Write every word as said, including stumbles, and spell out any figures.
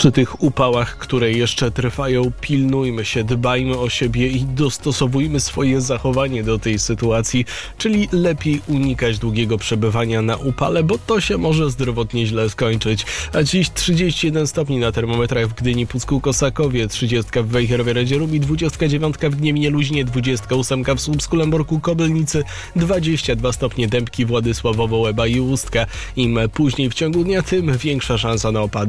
Przy tych upałach, które jeszcze trwają, pilnujmy się, dbajmy o siebie i dostosowujmy swoje zachowanie do tej sytuacji, czyli lepiej unikać długiego przebywania na upale, bo to się może zdrowotnie źle skończyć. A dziś trzydzieści jeden stopni na termometrach w Gdyni, Pucku, Kosakowie, trzydzieści w Wejherowie, Radzie Rubi, dwadzieścia dziewięć w Gniewnie, Luźnie, dwadzieścia osiem w Słupsku, Lęborku, Kobylnicy, dwadzieścia dwa stopnie Dębki, Władysławowo, Łeba i Ustka. Im później w ciągu dnia, tym większa szansa na opady.